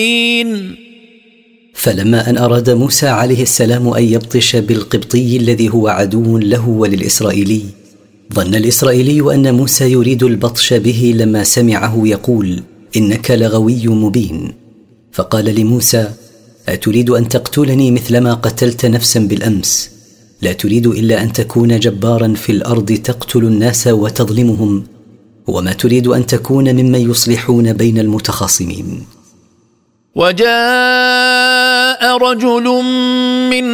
فلما أن أراد موسى عليه السلام أن يبطش بالقبطي الذي هو عدو له وللإسرائيلي، ظن الإسرائيلي أن موسى يريد البطش به لما سمعه يقول: إنك لغوي مبين. فقال لموسى: أتريد أن تقتلني مثلما قتلت نفسا بالأمس؟ لا تريد إلا أن تكون جبارا في الأرض تقتل الناس وتظلمهم، وما تريد أن تكون ممن يصلحون بين المتخاصمين. وجاء رجل من